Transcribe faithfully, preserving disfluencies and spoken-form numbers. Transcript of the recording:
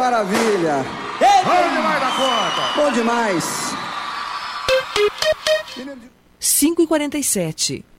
maravilha! Bom demais da conta! Bom demais! cinco e quarenta e sete.